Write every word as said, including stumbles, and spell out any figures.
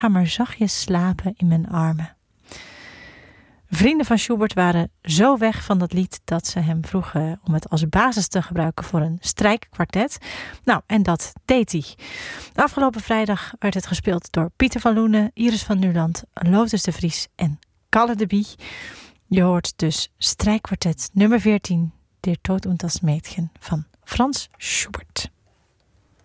Ga maar zachtjes slapen in mijn armen. Vrienden van Schubert waren zo weg van dat lied dat ze hem vroegen om het als basis te gebruiken voor een strijkkwartet. Nou, en dat deed hij. De afgelopen vrijdag werd het gespeeld door Pieter van Loenen, Iris van Nuland, Lotus de Vries en Kalle de Bie. Je hoort dus strijkkwartet nummer veertien, Der Tod und das Mädchen van Frans Schubert.